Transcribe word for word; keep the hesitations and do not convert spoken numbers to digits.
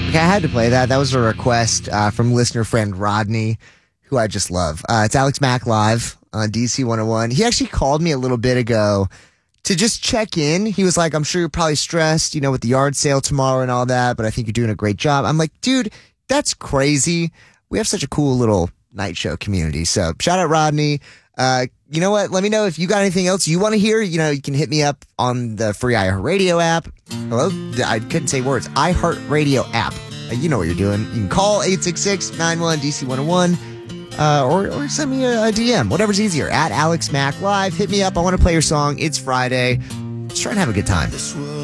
Okay, I had to play that. That was a request uh, from listener friend Rodney, who I just love. Uh, it's Alex Mack Live on D C one oh one. He actually called me a little bit ago to just check in. He was like, I'm sure you're probably stressed, you know, with the yard sale tomorrow and all that, but I think you're doing a great job. I'm like, dude, that's crazy. We have such a cool little night show community. So shout out Rodney. Uh, you know what? Let me know if you got anything else you want to hear. You know, you can hit me up on the free iHeartRadio app. Hello? I couldn't say words. iHeartRadio app. Uh, you know what you're doing. You can call eight six six, nine one, D C one oh one uh, or, or send me a, a D M. Whatever's easier. At Alex Mack Live. Hit me up. I want to play your song. It's Friday. Just try and have a good time.